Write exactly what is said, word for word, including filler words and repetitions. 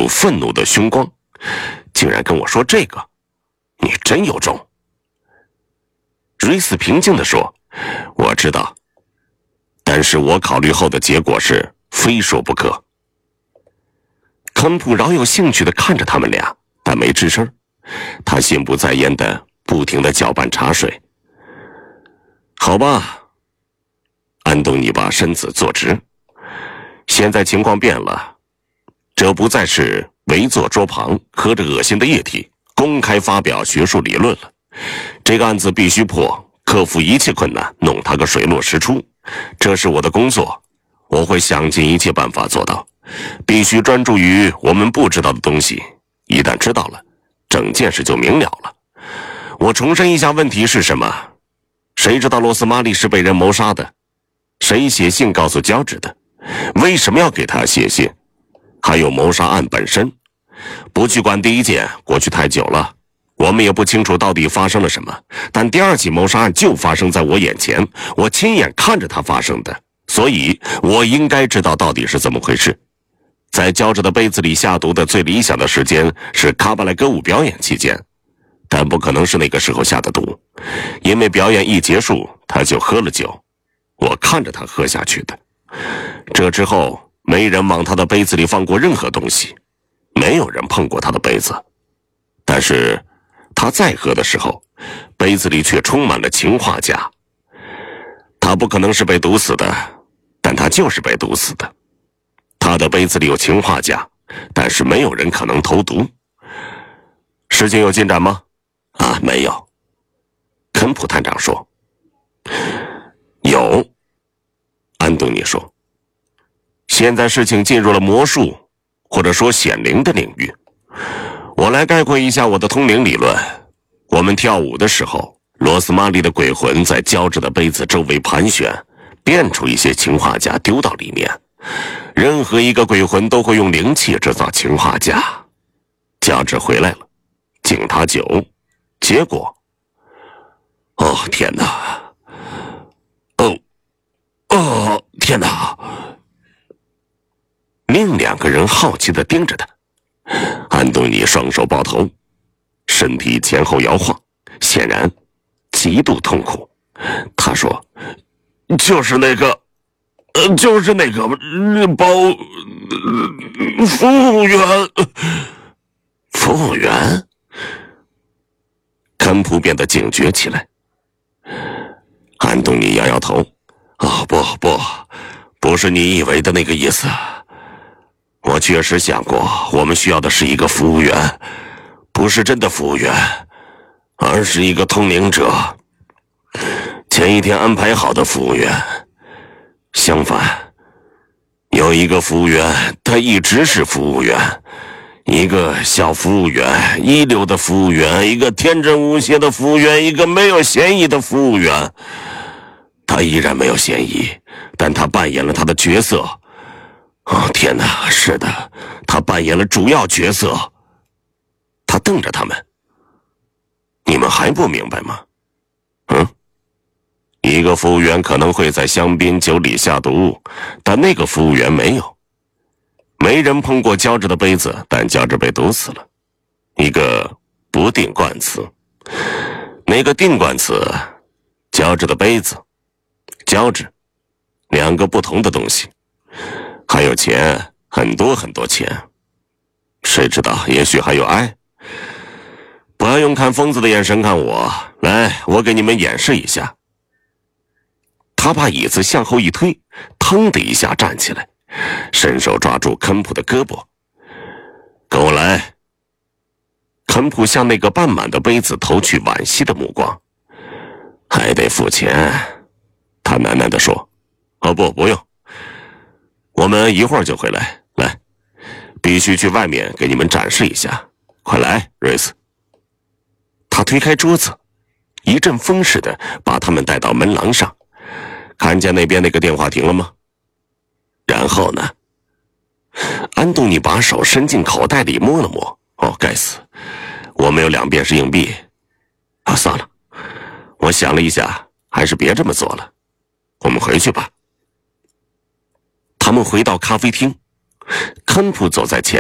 愤怒的凶光，竟然跟我说这个，你真有种。瑞斯平静地说，我知道，但是我考虑后的结果是非说不可。康普饶有兴趣地看着他们俩，但没吱声，他心不在焉地不停地搅拌茶水。好吧，安东尼把身子坐直，现在情况变了，这不再是围坐桌旁喝着恶心的液体公开发表学术理论了，这个案子必须破，克服一切困难，弄它个水落石出，这是我的工作，我会想尽一切办法做到，必须专注于我们不知道的东西，一旦知道了，整件事就明了了。我重申一下问题是什么，谁知道罗斯玛丽是被人谋杀的？谁写信告诉乔治的？为什么要给他写信？还有谋杀案本身，不去管第一件，过去太久了，我们也不清楚到底发生了什么，但第二起谋杀案就发生在我眼前，我亲眼看着它发生的，所以我应该知道到底是怎么回事。在乔治的杯子里下毒的最理想的时间是卡巴莱歌舞表演期间，但不可能是那个时候下的毒，因为表演一结束他就喝了酒，我看着他喝下去的。这之后没人往他的杯子里放过任何东西，没有人碰过他的杯子，但是他再喝的时候，杯子里却充满了氰化钾。他不可能是被毒死的，但他就是被毒死的。他的杯子里有氰化钾，但是没有人可能投毒。事情有进展吗？啊，没有。肯普探长说。有。安东尼说。现在事情进入了魔术，或者说显灵的领域。我来概括一下我的通灵理论。我们跳舞的时候，罗斯玛丽的鬼魂在胶质的杯子周围盘旋，变出一些氰化钾丢到里面。任何一个鬼魂都会用灵气制造氰化钾。乔治回来了，敬他酒，结果，哦天哪，哦，哦天哪！另两个人好奇地盯着他。安东尼双手抱头，身体前后摇晃，显然极度痛苦。他说：“就是那个，呃，就是那个包、呃、服务员。”服务员？肯普变得警觉起来。安东尼摇摇头：“哦，不不，不是你以为的那个意思。我确实想过，我们需要的是一个服务员，不是真的服务员，而是一个通灵者。前一天安排好的服务员。相反，有一个服务员，他一直是服务员，一个小服务员，一流的服务员，一个天真无邪的服务员，一个没有嫌疑的服务员。他依然没有嫌疑，但他扮演了他的角色。哦，天哪，是的，他扮演了主要角色。他瞪着他们。你们还不明白吗？嗯？一个服务员可能会在香槟酒里下毒，但那个服务员没有。没人碰过乔治的杯子，但乔治被毒死了。一个不定冠词。那个定冠词，乔治的杯子，乔治，两个不同的东西。还有钱，很多很多钱。谁知道，也许还有爱。不要用看疯子的眼神看我，来，我给你们演示一下。他把椅子向后一推，腾的一下站起来，伸手抓住肯普的胳膊。跟我来。肯普向那个半满的杯子投去惋惜的目光。还得付钱，他喃喃地说。哦不，不用。我们一会儿就回来。来，必须去外面给你们展示一下。快来，瑞斯。他推开桌子，一阵风似的把他们带到门廊上。看见那边那个电话亭了吗？然后呢？安东尼把手伸进口袋里摸了摸。哦，该死，我们有两便士硬币。啊，算了，我想了一下，还是别这么做了。我们回去吧。他们回到咖啡厅，肯普走在前